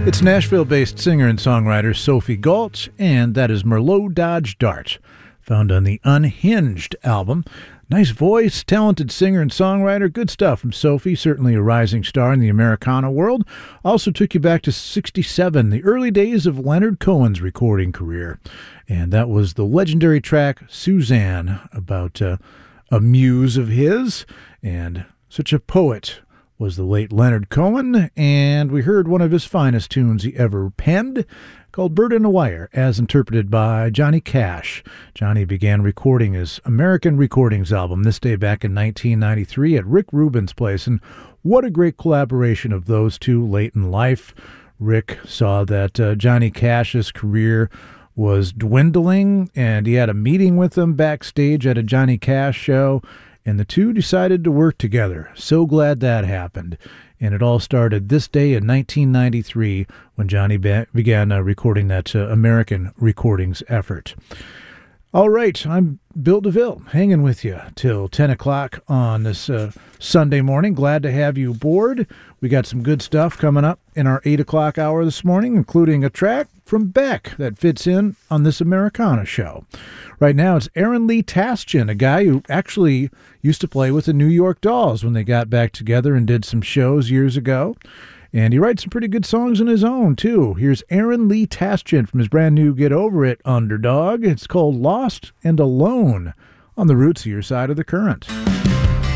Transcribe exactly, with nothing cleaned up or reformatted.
It's Nashville-based singer and songwriter Sophie Galt, and that is Merlot Dodge Dart, found on the Unhinged album. Nice voice, talented singer and songwriter, good stuff from Sophie, certainly a rising star in the Americana world. Also took you back to sixty-seven, the early days of Leonard Cohen's recording career. And that was the legendary track Suzanne, about uh, a muse of his, and such a poet was the late Leonard Cohen, and we heard one of his finest tunes he ever penned, called Bird in a Wire, as interpreted by Johnny Cash. Johnny began recording his American Recordings album this day back in nineteen ninety-three at Rick Rubin's place, and what a great collaboration of those two late in life. Rick saw that uh, Johnny Cash's career was dwindling, and he had a meeting with him backstage at a Johnny Cash show, and the two decided to work together. So glad that happened. And it all started this day in nineteen ninety-three when Johnny be- began uh, recording that uh, American Recordings effort. All right, I'm Bill DeVille, hanging with you till ten o'clock on this uh, Sunday morning. Glad to have you aboard. We got some good stuff coming up in our eight o'clock hour this morning, including a track from Beck that fits in on this Americana show. Right now, it's Aaron Lee Tasjan, a guy who actually used to play with the New York Dolls when they got back together and did some shows years ago. And he writes some pretty good songs on his own, too. Here's Aaron Lee Tasjan from his brand new Get Over It, Underdog. It's called Lost and Alone on the Roots of Your Side of the Current.